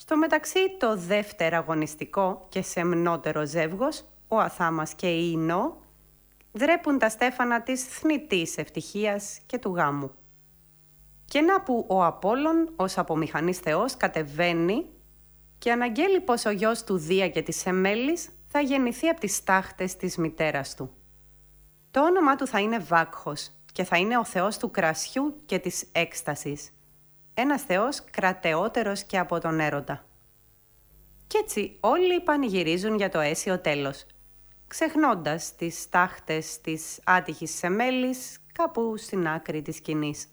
Στο μεταξύ, το δεύτερο αγωνιστικό και σεμνότερο ζεύγος, ο Αθάμας και η Ινώ, δρέπουν τα στέφανα της θνητής ευτυχίας και του γάμου. Και να που ο Απόλλων ως απομηχανής θεός κατεβαίνει και αναγγέλει πως ο γιος του Δία και της Σεμέλης θα γεννηθεί από τις τάχτες της μητέρας του. Το όνομά του θα είναι Βάκχος και θα είναι ο θεός του κρασιού και της έκστασης. Ένας θεός κρατεότερος και από τον έρωτα. Κι έτσι όλοι πανηγυρίζουν για το αίσιο τέλος, ξεχνώντας τις τάχτες της άτυχης Σεμέλης κάπου στην άκρη της σκηνής.